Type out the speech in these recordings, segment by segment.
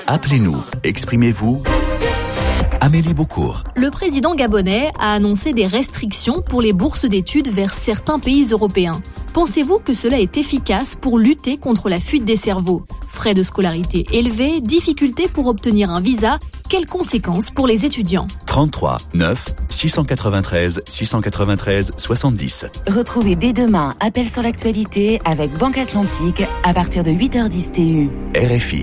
Appelez-nous, exprimez-vous. Amélie Beaucourt. Le président gabonais a annoncé des restrictions pour les bourses d'études vers certains pays européens. Pensez-vous que cela est efficace pour lutter contre la fuite des cerveaux ? Frais de scolarité élevés, difficultés pour obtenir un visa, quelles conséquences pour les étudiants ? 33 9 693 693 70. Retrouvez dès demain Appel sur l'actualité avec Banque Atlantique à partir de 8h10 TU. RFI.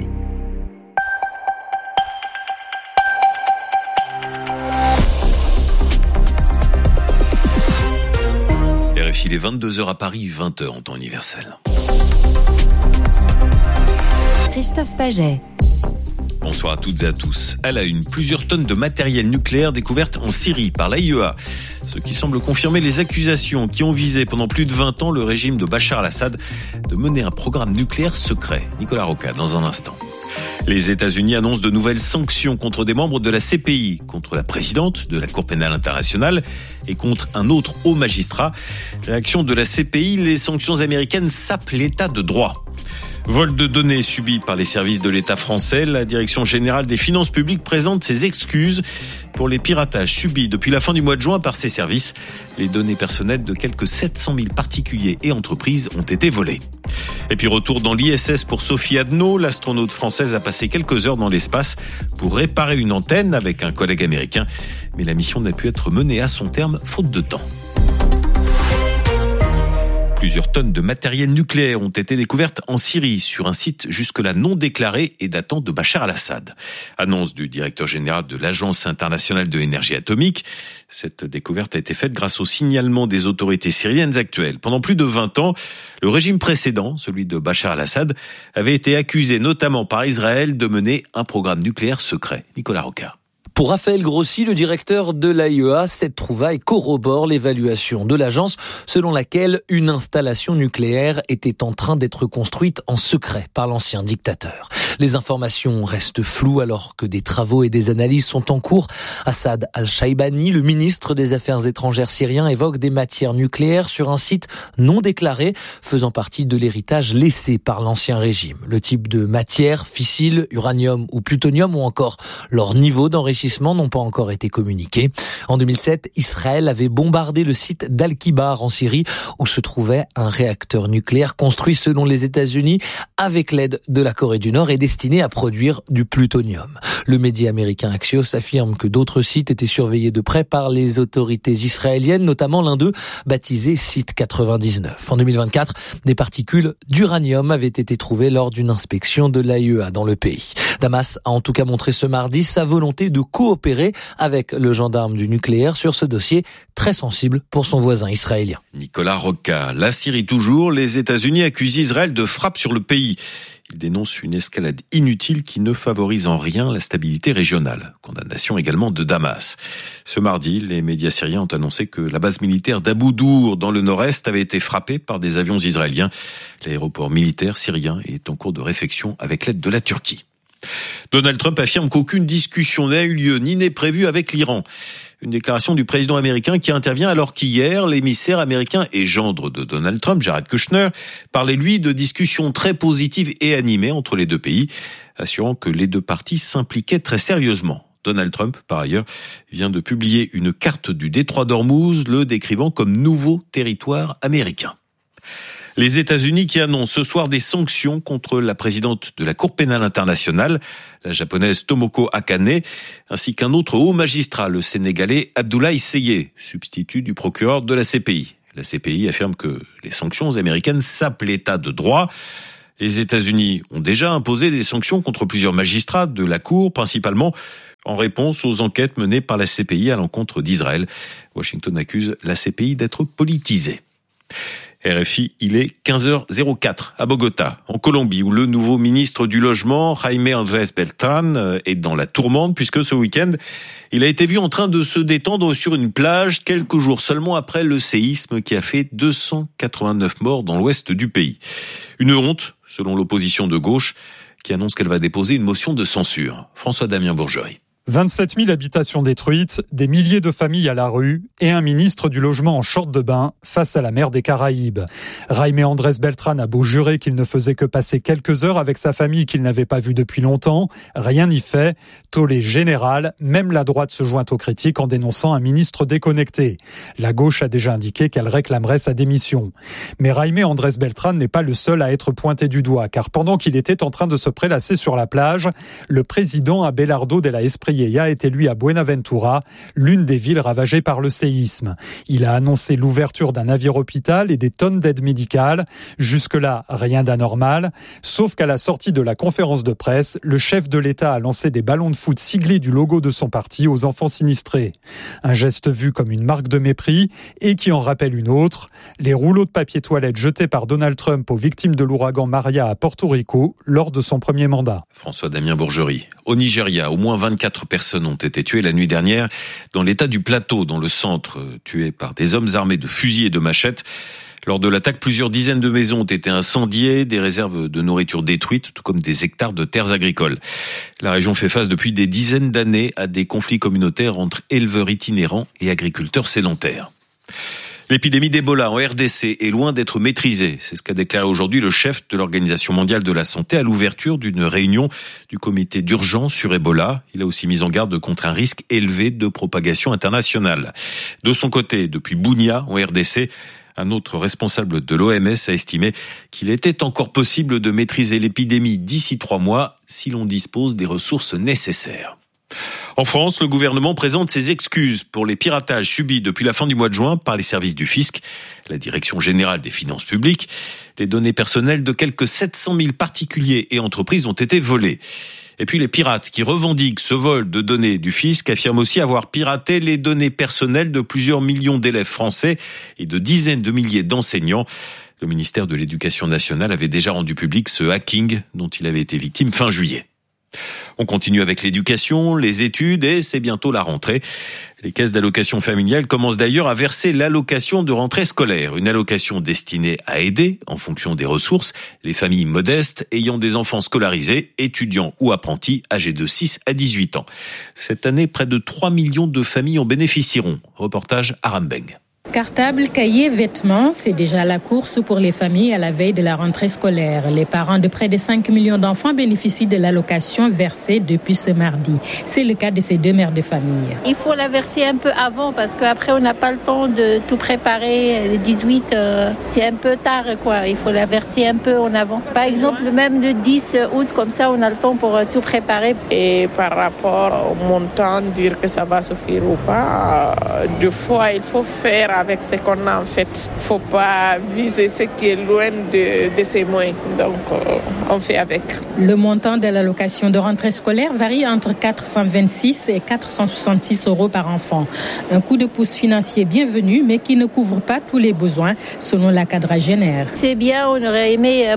Il est 22h à Paris, 20h en temps universel. Christophe Paget. Bonsoir à toutes et à tous. À la une, plusieurs tonnes de matériel nucléaire découvertes en Syrie par l'AIEA. Ce qui semble confirmer les accusations qui ont visé pendant plus de 20 ans le régime de Bachar al-Assad de mener un programme nucléaire secret. Nicolas Rocca, dans un instant. Les États-Unis annoncent de nouvelles sanctions contre des membres de la CPI, contre la présidente de la Cour pénale internationale et contre un autre haut magistrat. Réaction de la CPI, les sanctions américaines sapent l'état de droit. Vol de données subi par les services de l'État français, la Direction générale des finances publiques présente ses excuses pour les piratages subis depuis la fin du mois de juin par ses services. Les données personnelles de quelques 700 000 particuliers et entreprises ont été volées. Et puis retour dans l'ISS pour Sophie Adno, l'astronaute française a passé quelques heures dans l'espace pour réparer une antenne avec un collègue américain. Mais la mission n'a pu être menée à son terme faute de temps. Plusieurs tonnes de matériel nucléaire ont été découvertes en Syrie sur un site jusque-là non déclaré et datant de Bachar al-Assad. Annonce du directeur général de l'Agence internationale de l'énergie atomique. Cette découverte a été faite grâce au signalement des autorités syriennes actuelles. Pendant plus de 20 ans, le régime précédent, celui de Bachar al-Assad, avait été accusé notamment par Israël de mener un programme nucléaire secret. Nicolas Rocca. Pour Raphaël Grossi, le directeur de l'AIEA, cette trouvaille corrobore l'évaluation de l'agence selon laquelle une installation nucléaire était en train d'être construite en secret par l'ancien dictateur. Les informations restent floues alors que des travaux et des analyses sont en cours. Assad al-Shaibani, le ministre des Affaires étrangères syrien, évoque des matières nucléaires sur un site non déclaré faisant partie de l'héritage laissé par l'ancien régime. Le type de matière, fissile, uranium ou plutonium ou encore leur niveau d'enrichissement n'ont pas encore été communiqués. En 2007, Israël avait bombardé le site d'Al-Kibar en Syrie où se trouvait un réacteur nucléaire construit selon les États-Unis avec l'aide de la Corée du Nord et destiné à produire du plutonium. Le média américain Axios affirme que d'autres sites étaient surveillés de près par les autorités israéliennes, notamment l'un d'eux baptisé Site 99. En 2024, des particules d'uranium avaient été trouvées lors d'une inspection de l'AIEA dans le pays. Damas a en tout cas montré ce mardi sa volonté de coopérer avec le gendarme du nucléaire sur ce dossier très sensible pour son voisin israélien. Nicolas Rocca. La Syrie toujours, les États-Unis accusent Israël de frappe sur le pays. Ils dénoncent une escalade inutile qui ne favorise en rien la stabilité régionale. Condamnation également de Damas. Ce mardi, les médias syriens ont annoncé que la base militaire d'Abu Dour dans le nord-est avait été frappée par des avions israéliens. L'aéroport militaire syrien est en cours de réfection avec l'aide de la Turquie. Donald Trump affirme qu'aucune discussion n'a eu lieu ni n'est prévue avec l'Iran. Une déclaration du président américain qui intervient alors qu'hier, l'émissaire américain et gendre de Donald Trump, Jared Kushner, parlait lui de discussions très positives et animées entre les deux pays, assurant que les deux parties s'impliquaient très sérieusement. Donald Trump, par ailleurs, vient de publier une carte du détroit d'Ormuz, le décrivant comme nouveau territoire américain. Les États-Unis qui annoncent ce soir des sanctions contre la présidente de la Cour pénale internationale, la japonaise Tomoko Akane, ainsi qu'un autre haut magistrat, le sénégalais Abdoulaye Seye, substitut du procureur de la CPI. La CPI affirme que les sanctions américaines sapent l'état de droit. Les États-Unis ont déjà imposé des sanctions contre plusieurs magistrats de la Cour, principalement en réponse aux enquêtes menées par la CPI à l'encontre d'Israël. Washington accuse la CPI d'être politisée. RFI, il est 15h04 à Bogota, en Colombie, où le nouveau ministre du Logement, Jaime Andrés Beltrán, est dans la tourmente, puisque ce week-end, il a été vu en train de se détendre sur une plage, quelques jours seulement après le séisme qui a fait 289 morts dans l'ouest du pays. Une honte, selon l'opposition de gauche, qui annonce qu'elle va déposer une motion de censure. François-Damien Bourgerie. 27 000 habitations détruites, des milliers de familles à la rue et un ministre du logement en short de bain face à la mer des Caraïbes. Jaime Andrés Beltrán a beau jurer qu'il ne faisait que passer quelques heures avec sa famille qu'il n'avait pas vue depuis longtemps, rien n'y fait. Tollé général, même la droite se joint aux critiques en dénonçant un ministre déconnecté. La gauche a déjà indiqué qu'elle réclamerait sa démission. Mais Jaime Andrés Beltrán n'est pas le seul à être pointé du doigt, car pendant qu'il était en train de se prélasser sur la plage, le président Abelardo de la Espriella était lui à Buenaventura, l'une des villes ravagées par le séisme. Il a annoncé l'ouverture d'un navire-hôpital et des tonnes d'aide médicale. Jusque-là, rien d'anormal, sauf qu'à la sortie de la conférence de presse, le chef de l'État a lancé des ballons de foot siglés du logo de son parti aux enfants sinistrés. Un geste vu comme une marque de mépris et qui en rappelle une autre, les rouleaux de papier toilette jetés par Donald Trump aux victimes de l'ouragan Maria à Porto Rico lors de son premier mandat. François-Damien Bourgerie. Au Nigeria, au moins 24 personnes ont été tuées la nuit dernière dans l'état du Plateau, dans le centre, tuées par des hommes armés de fusils et de machettes. Lors de l'attaque, plusieurs dizaines de maisons ont été incendiées, des réserves de nourriture détruites, tout comme des hectares de terres agricoles. La région fait face depuis des dizaines d'années à des conflits communautaires entre éleveurs itinérants et agriculteurs sédentaires. L'épidémie d'Ebola en RDC est loin d'être maîtrisée. C'est ce qu'a déclaré aujourd'hui le chef de l'Organisation mondiale de la santé à l'ouverture d'une réunion du comité d'urgence sur Ebola. Il a aussi mis en garde contre un risque élevé de propagation internationale. De son côté, depuis Bunia en RDC, un autre responsable de l'OMS a estimé qu'il était encore possible de maîtriser l'épidémie d'ici 3 mois si l'on dispose des ressources nécessaires. En France, le gouvernement présente ses excuses pour les piratages subis depuis la fin du mois de juin par les services du fisc, la Direction générale des finances publiques. Les données personnelles de quelques 700 000 particuliers et entreprises ont été volées. Et puis les pirates qui revendiquent ce vol de données du fisc affirment aussi avoir piraté les données personnelles de plusieurs millions d'élèves français et de dizaines de milliers d'enseignants. Le ministère de l'Éducation nationale avait déjà rendu public ce hacking dont il avait été victime fin juillet. On continue avec l'éducation, les études et c'est bientôt la rentrée. Les caisses d'allocation familiale commencent d'ailleurs à verser l'allocation de rentrée scolaire, une allocation destinée à aider, en fonction des ressources, les familles modestes ayant des enfants scolarisés, étudiants ou apprentis âgés de 6 à 18 ans. Cette année, près de 3 millions de familles en bénéficieront. Reportage Aram Beng. Cartable, cahiers, vêtements, c'est déjà la course pour les familles à la veille de la rentrée scolaire. Les parents de près de 5 millions d'enfants bénéficient de l'allocation versée depuis ce mardi. C'est le cas de ces 2 mères de famille. Il faut la verser un peu avant parce qu'après on n'a pas le temps de tout préparer. Le 18, c'est un peu tard, quoi. Il faut la verser un peu en avant. Par exemple, même le 10 août, comme ça, on a le temps pour tout préparer. Et par rapport au montant, dire que ça va suffire ou pas, deux fois, il faut faire avec ce qu'on a en fait. Il ne faut pas viser ce qui est loin de ses moyens. Donc, on fait avec. Le montant de l'allocation de rentrée scolaire varie entre 426 et 466 euros par enfant. Un coup de pouce financier bienvenu, mais qui ne couvre pas tous les besoins, selon la quadragénaire. C'est bien, on aurait aimé,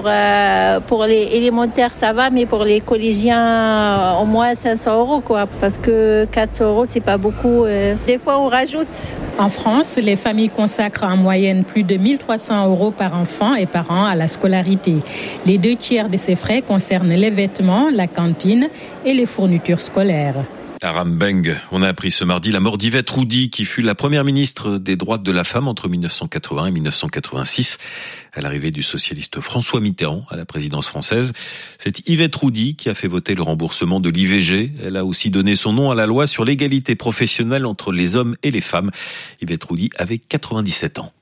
pour les élémentaires, ça va, mais pour les collégiens, au moins 500 euros, quoi. Parce que 400 euros, c'est pas beaucoup. Des fois, on rajoute. En France, les familles consacrent en moyenne plus de 1 300 euros par enfant et par an à la scolarité. Les 2 tiers de ces frais concernent les vêtements, la cantine et les fournitures scolaires. Aram Beng, on a appris ce mardi la mort d'Yvette Roudy, qui fut la première ministre des droits de la femme entre 1980 et 1986, à l'arrivée du socialiste François Mitterrand à la présidence française. C'est Yvette Roudy qui a fait voter le remboursement de l'IVG. Elle a aussi donné son nom à la loi sur l'égalité professionnelle entre les hommes et les femmes. Yvette Roudy avait 97 ans.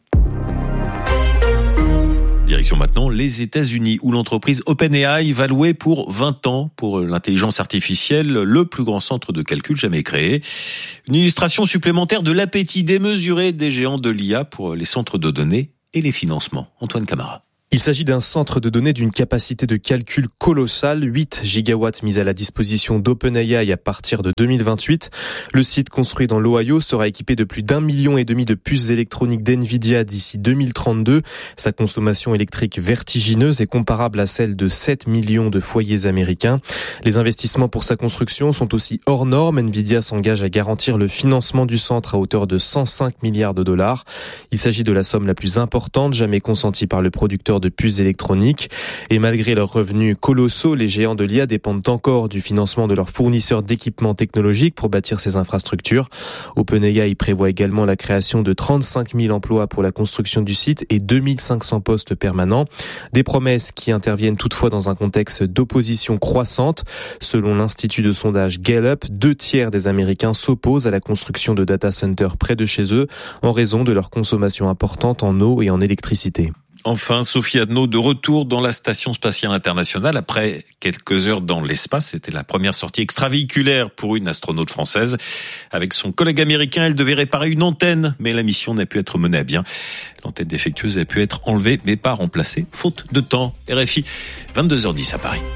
Direction maintenant les États-Unis, où l'entreprise OpenAI va louer pour 20 ans pour l'intelligence artificielle le plus grand centre de calcul jamais créé. Une illustration supplémentaire de l'appétit démesuré des géants de l'IA pour les centres de données et les financements. Antoine Camara. Il s'agit d'un centre de données d'une capacité de calcul colossale, 8 gigawatts mis à la disposition d'OpenAI à partir de 2028. Le site construit dans l'Ohio sera équipé de plus d'1,5 million de puces électroniques d'NVIDIA d'ici 2032. Sa consommation électrique vertigineuse est comparable à celle de 7 millions de foyers américains. Les investissements pour sa construction sont aussi hors normes. NVIDIA s'engage à garantir le financement du centre à hauteur de 105 milliards de dollars. Il s'agit de la somme la plus importante jamais consentie par le producteur constructeurs de puces électroniques. Et malgré leurs revenus colossaux, les géants de l'IA dépendent encore du financement de leurs fournisseurs d'équipements technologiques pour bâtir ces infrastructures. OpenAI prévoit également la création de 35 000 emplois pour la construction du site et 2500 postes permanents. Des promesses qui interviennent toutefois dans un contexte d'opposition croissante. Selon l'institut de sondage Gallup, 2/3 des Américains s'opposent à la construction de data centers près de chez eux en raison de leur consommation importante en eau et en électricité. Enfin, Sophie Adno de retour dans la Station Spatiale Internationale après quelques heures dans l'espace. C'était la première sortie extravéhiculaire pour une astronaute française. Avec son collègue américain, elle devait réparer une antenne, mais la mission n'a pu être menée à bien. L'antenne défectueuse a pu être enlevée, mais pas remplacée, faute de temps. RFI, 22h10 à Paris.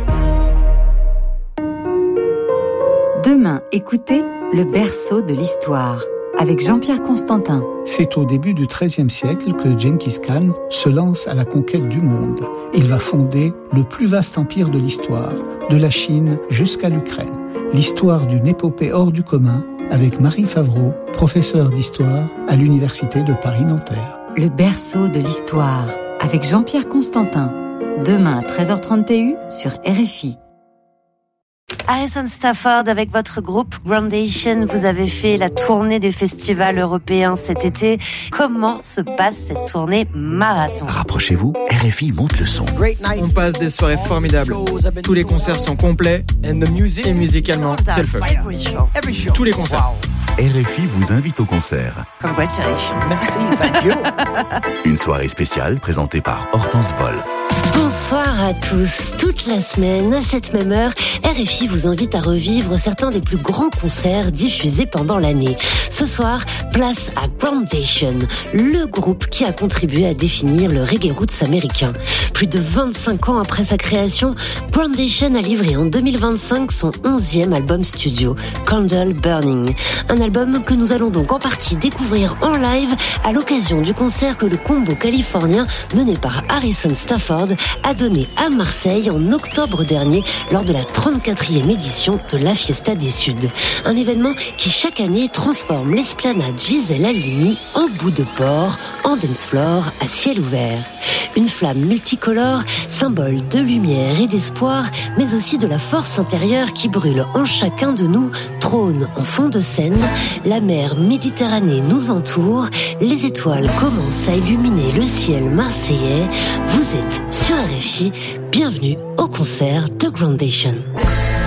Demain, écoutez le berceau de l'histoire avec Jean-Pierre Constantin. C'est au début du XIIIe siècle que Gengis Khan se lance à la conquête du monde. Il va fonder le plus vaste empire de l'histoire, de la Chine jusqu'à l'Ukraine. L'histoire d'une épopée hors du commun avec Marie Favreau, professeure d'histoire à l'Université de Paris-Nanterre. Le berceau de l'histoire avec Jean-Pierre Constantin. Demain à 13h30 TU sur RFI. Harrison Stafford, avec votre groupe Groundation, vous avez fait la tournée des festivals européens cet été. Comment se passe cette tournée marathon ? Rapprochez-vous, RFI monte le son. On passe des soirées formidables. Tous les concerts sont complets et musicalement, c'est le feu. Tous les concerts. RFI vous invite au concert. Congratulations. Merci, thank you. Une soirée spéciale présentée par Hortense Vol. Bonsoir à tous. Toute la semaine, à cette même heure, RFI vous invite à revivre certains des plus grands concerts diffusés pendant l'année. Ce soir, place à Groundation, le groupe qui a contribué à définir le reggae roots américain. Plus de 25 ans après sa création, Groundation a livré en 2025 son 11e album studio, Candle Burning. Un album que nous allons donc en partie découvrir en live à l'occasion du concert que le combo californien mené par Harrison Stafford a donné à Marseille en octobre dernier lors de la 34e édition de la Fiesta des Suds. Un événement qui chaque année transforme l'esplanade Gisèle Halimi en bout de port, en dance floor à ciel ouvert. Une flamme multicolore, symbole de lumière et d'espoir, mais aussi de la force intérieure qui brûle en chacun de nous, trône en fond de scène. La mer Méditerranée nous entoure, les étoiles commencent à illuminer le ciel marseillais. Vous êtes sur RFI, bienvenue au concert de Groundation.